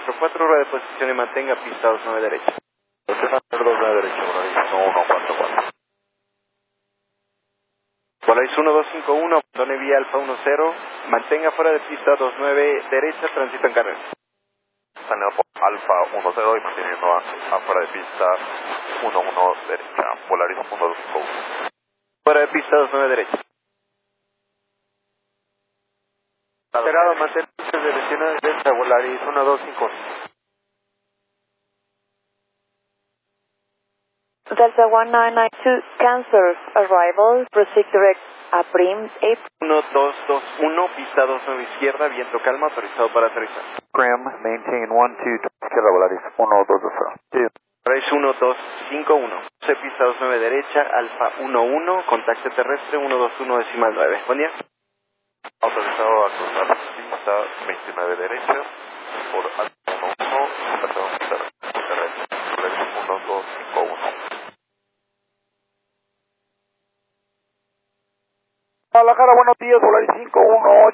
244, hora de posición y mantenga pista 29 derecha. 29 derecha, Volaris 1144. Volaris 1251, abandone vía Alfa 10, mantenga fuera de pista 29 derecha, tránsito en carrera. Saliendo por Alfa 10 y manteniendo afuera de pista 11 derecha, Volaris 1251. Fuera de pista 29 derecha. Alterado, mantén de dirección derecha, Volaris 125. Delta 1992, cancel arrival, proceed direct a Prim, 1221, pista 29 izquierda, viento calma, autorizado para aterrizar. Prim, maintain 12, izquierda, Volaris 1220. Volaris 1251, pista 29 derecha, Alfa 11, contacto terrestre 121.9. Buen día. Autorizado a cruzar pista 29 derecha por Alfa 11, contacto terrestre, Volaris 1251. Guadalajara, buenos días, Volaris 518.